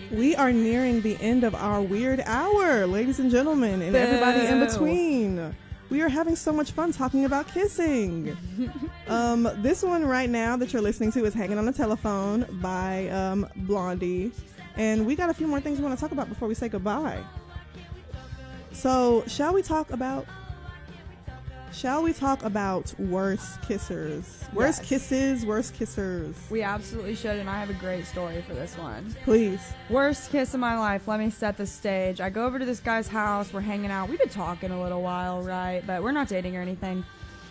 We are nearing the end of our weird hour, ladies and gentlemen, and everybody in between. We are having so much fun talking about kissing. This one right now that you're listening to is Hanging on the Telephone by Blondie. And we got a few more things we want to talk about before we say goodbye. So, shall we talk about worst kissers? Worst kisses, worst kissers. We absolutely should, and I have a great story for this one. Please. Worst kiss of my life. Let me set the stage. I go over to this guy's house. We're hanging out. We've been talking a little while, right? But we're not dating or anything.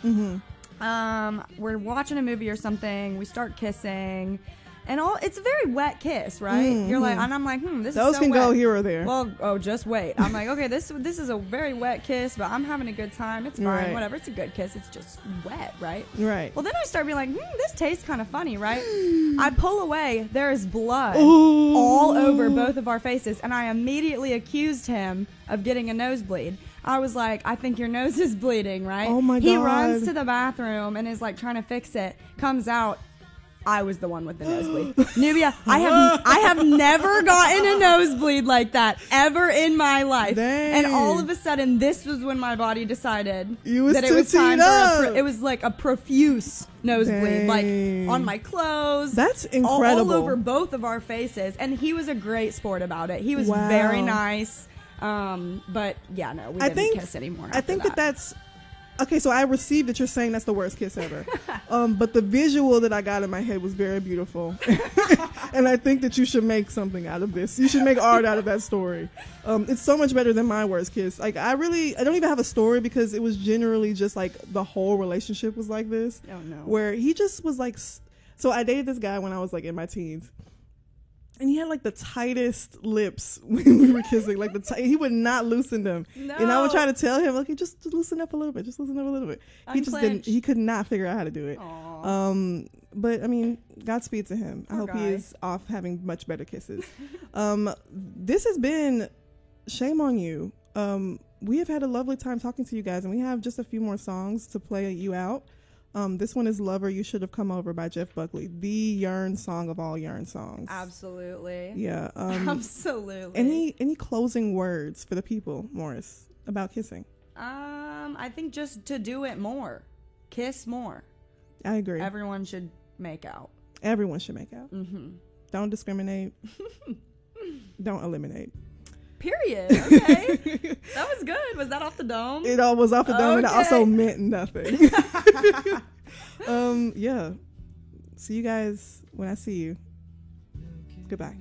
We're watching a movie or something. We start kissing. And it's a very wet kiss, right? You're like, and I'm like, this Those is so can wet. go here or there. Well, just wait. I'm like, okay, this is a very wet kiss, but I'm having a good time. It's fine, Right. whatever. It's a good kiss. It's just wet, right? Right. Well, then I start being like, this tastes kind of funny, right? I pull away. There is blood Ooh. all over both of our faces, and I immediately accused him of getting a nosebleed. I was like, I think your nose is bleeding, right? Oh, my He God. runs to the bathroom and is like trying to fix it. Comes out. I was the one with the nosebleed. Nubia, I have never gotten a nosebleed like that ever in my life. Dang. And all of a sudden, this was when my body decided You that it was time up. for it was like a profuse nosebleed, Dang. like on my clothes. That's incredible. All over both of our faces. And he was a great sport about it. He was Wow. very nice. But yeah, no, we didn't kiss anymore. I think that's okay. So I received that you're saying that's the worst kiss ever. But the visual that I got in my head was very beautiful, and I think that you should make something out of this. You should make art out of that story. It's so much better than my worst kiss. Like I don't even have a story because it was generally just like the whole relationship was like this. Oh no. Where he just was like, so I dated this guy when I was like in my teens. And he had like the tightest lips when we were kissing. Like he would not loosen them. No. And I would try to tell him, okay, just loosen up a little bit. Just loosen up a little bit. He just didn't. He could not figure out how to do it. Aww. But I mean, Godspeed to him. Poor I hope guy. he is off having much better kisses. This has been Shame on You. We have had a lovely time talking to you guys, and we have just a few more songs to play you out. This one is Lover, You Should Have Come Over by Jeff Buckley, the yearn song of all yearn songs. Absolutely. Yeah. Absolutely. Any closing words for the people, Morris, about kissing? I think just to do it more. Kiss more. I agree. Everyone should make out. Everyone should make out. Mm-hmm. Don't discriminate. Don't eliminate. Period. Okay. That was good. Was that off the dome? It all was off the dome, and it also meant nothing. Yeah. See you guys when I see you. Goodbye.